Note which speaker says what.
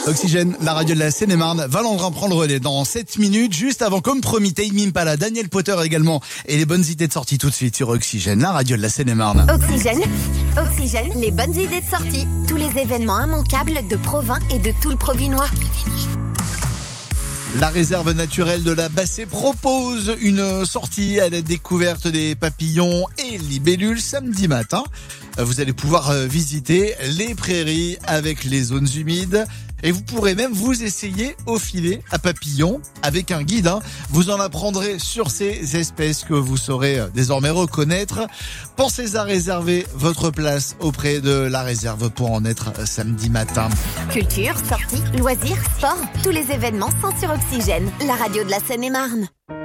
Speaker 1: Oxygène, la radio de la Seine-et-Marne. Valentin prend le relais dans 7 minutes, juste avant, comme promis, Tame Impala, Daniel Potter également, et les bonnes idées de sortie tout de suite sur Oxygène, la radio de la Seine-et-Marne.
Speaker 2: Oxygène, les bonnes idées de sortie. Tous les événements immanquables de Provins et de tout le Provinois.
Speaker 1: La réserve naturelle de la Bassée propose une sortie à la découverte des papillons et libellules samedi matin. Vous allez pouvoir visiter les prairies avec les zones humides et vous pourrez même vous essayer au filet à papillons avec un guide. Vous en apprendrez sur ces espèces que vous saurez désormais reconnaître. Pensez à réserver votre place auprès de la réserve pour en être samedi matin.
Speaker 2: Culture, sorties, loisirs, sport, tous les événements sont sur Oxygène, la radio de la Seine-et-Marne.